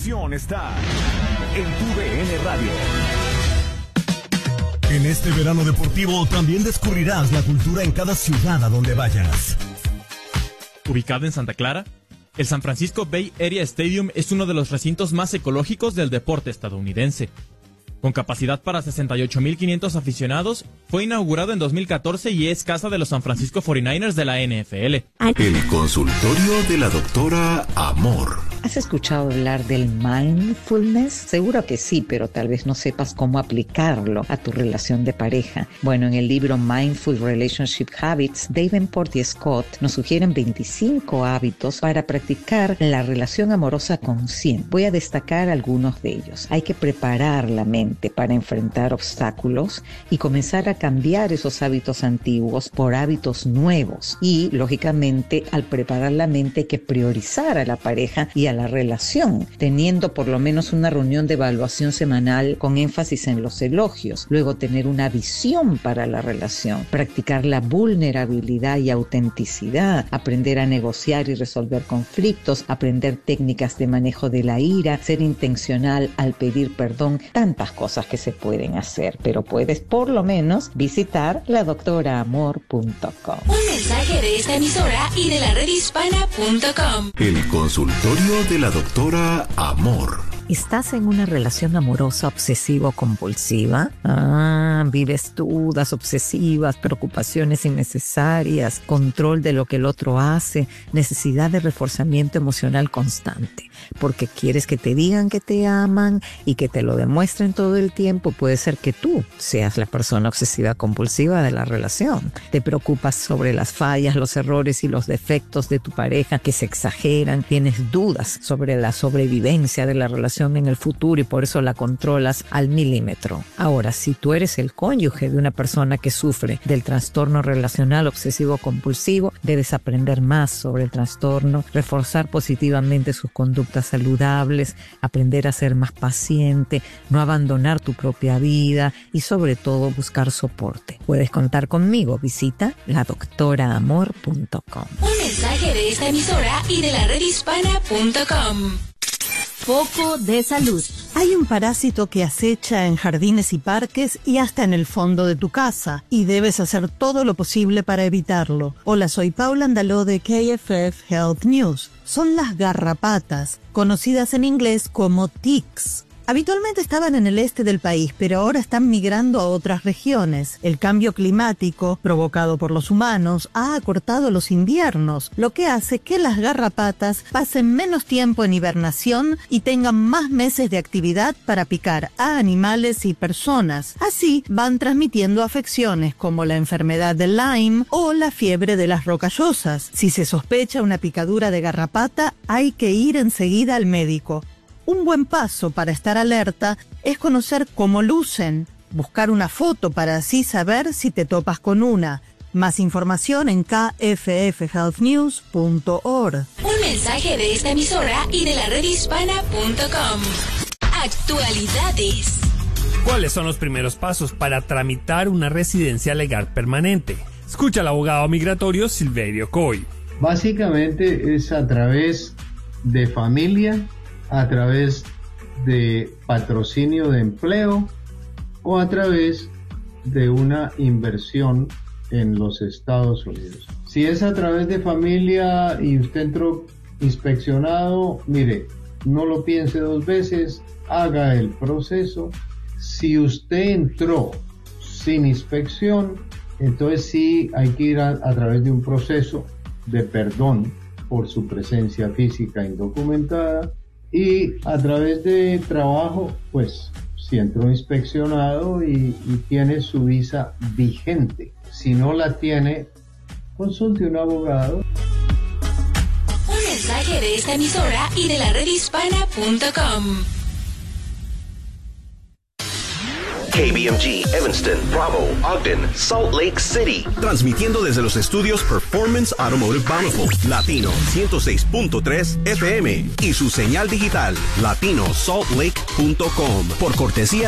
información está en TUDN Radio. En este verano deportivo también descubrirás la cultura en cada ciudad a donde vayas. Ubicado en Santa Clara, el San Francisco Bay Area Stadium es uno de los recintos más ecológicos del deporte estadounidense. Con capacidad para 68,500 aficionados, fue inaugurado en 2014 y es casa de los San Francisco 49ers de la NFL. El consultorio de la doctora Amor. ¿Has escuchado hablar del mindfulness? Seguro que sí, pero tal vez no sepas cómo aplicarlo a tu relación de pareja. Bueno, en el libro Mindful Relationship Habits, Davenport y Scott nos sugieren 25 hábitos para practicar la relación amorosa consciente. Voy a destacar algunos de ellos. Hay que preparar la mente para enfrentar obstáculos y comenzar a cambiar esos hábitos antiguos por hábitos nuevos. Y, lógicamente, al preparar la mente hay que priorizar a la pareja y a la relación, teniendo por lo menos una reunión de evaluación semanal con énfasis en los elogios. Luego tener una visión para la relación, practicar la vulnerabilidad y autenticidad, aprender a negociar y resolver conflictos, aprender técnicas de manejo de la ira, ser intencional al pedir perdón, tantas cosas que se pueden hacer, pero puedes por lo menos visitar ladoctoraamor.com. Un mensaje de esta emisora y de la redhispana.com. El consultorio de la doctora Amor. ¿Estás en una relación amorosa obsesivo-compulsiva? Vives dudas obsesivas, preocupaciones innecesarias, control de lo que el otro hace, necesidad de reforzamiento emocional constante. Porque quieres que te digan que te aman y que te lo demuestren todo el tiempo. Puede ser que tú seas la persona obsesiva-compulsiva de la relación. Te preocupas sobre las fallas, los errores y los defectos de tu pareja que se exageran. Tienes dudas sobre la sobrevivencia de la relación en el futuro y por eso la controlas al milímetro. Ahora, si tú eres el cónyuge de una persona que sufre del trastorno relacional obsesivo-compulsivo, debes aprender más sobre el trastorno, reforzar positivamente sus conductas saludables, aprender a ser más paciente, no abandonar tu propia vida y sobre todo buscar soporte. Puedes contar conmigo. Visita ladoctoraamor.com. Un mensaje de esta emisora y de la redhispana.com. Foco de salud. Hay un parásito que acecha en jardines y parques y hasta en el fondo de tu casa, y debes hacer todo lo posible para evitarlo. Hola, soy Paula Andaló de KFF Health News. Son las garrapatas, conocidas en inglés como ticks. Habitualmente estaban en el este del país, pero ahora están migrando a otras regiones. El cambio climático, provocado por los humanos, ha acortado los inviernos, lo que hace que las garrapatas pasen menos tiempo en hibernación y tengan más meses de actividad para picar a animales y personas. Así van transmitiendo afecciones como la enfermedad de Lyme o la fiebre de las rocallosas. Si se sospecha una picadura de garrapata, hay que ir enseguida al médico. Un buen paso para estar alerta es conocer cómo lucen, buscar una foto para así saber si te topas con una. Más información en kffhealthnews.org. Un mensaje de esta emisora y de la redhispana.com. Actualidades. ¿Cuáles son los primeros pasos para tramitar una residencia legal permanente? Escucha al abogado migratorio Silverio Coy. Básicamente es a través de familia, a través de patrocinio de empleo o a través de una inversión en los Estados Unidos. Si es a través de familia y usted entró inspeccionado, mire, no lo piense dos veces, haga el proceso. Si usted entró sin inspección, entonces sí hay que ir a través de un proceso de perdón por su presencia física indocumentada. Y a través de trabajo, pues si entró inspeccionado y tiene su visa vigente. Si no la tiene, consulte a un abogado. Un mensaje de esta emisora y de la redhispana.com. KBMG, Evanston, Bravo, Ogden, Salt Lake City. Transmitiendo desde los estudios Performance Automotive Bountiful, Latino 106.3 FM y su señal digital, latinosaltlake.com. Por cortesía